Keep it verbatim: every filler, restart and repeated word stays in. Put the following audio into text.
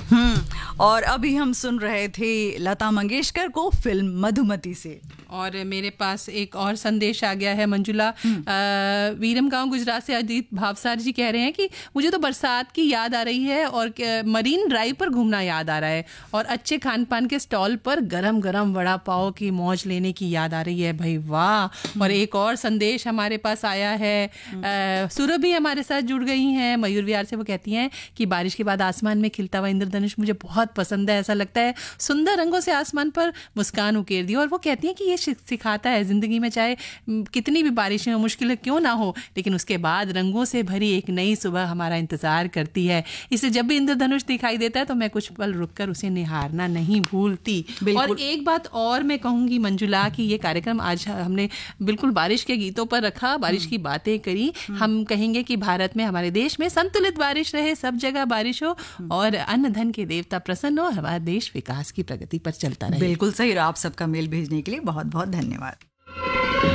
हम्म और अभी हम सुन रहे थे लता मंगेशकर को फिल्म मधुमती से। और मेरे पास एक और संदेश आ गया है मंजुला, वीरम गांव गुजरात से अजीत भावसार जी कह रहे हैं कि मुझे तो बरसात की याद आ रही है और मरीन ड्राइव पर घूमना याद आ रहा है और अच्छे खान पान के स्टॉल पर गरम गरम वड़ा पाव की मौज लेने की याद आ रही है। भाई वाह। और एक और संदेश हमारे पास आया है, सुरभि हमारे साथ जुड़ गई हैं मयूर विहार से। वो कहती हैं कि बारिश के बाद आसमान में खिलता हुआ इंद्रधनुष मुझे बहुत पसंद है, ऐसा लगता है सुंदर रंगों से आसमान पर मुस्कान उकेर दी। और वो कहती हैं कि ये सिखाता है जिंदगी में चाहे कितनी भी बारिशें हो, मुश्किलें क्यों ना हो, लेकिन उसके बाद रंगों से भरी एक नई सुबह हमारा इंतजार करती है। इसलिए जब भी इंद्रधनुष दिखाई देता है तो मैं कुछ पल रुककर उसे निहारना नहीं भूलती। और एक बात और मैं कहूंगी मंजुला कि ये कार्यक्रम आज हमने बिल्कुल बारिश के गीतों पर रखा, बारिश की बातें करी। हम कहेंगे कि भारत में, हमारे देश में संतुलित बारिश रहे, सब जगह बारिश हो और अन्न धन के देवता प्रसन्न हो, हमारा देश विकास की प्रगति पर चलता रहे। बिल्कुल सही। आप सबका मेल भेजने के लिए बहुत बहुत धन्यवाद।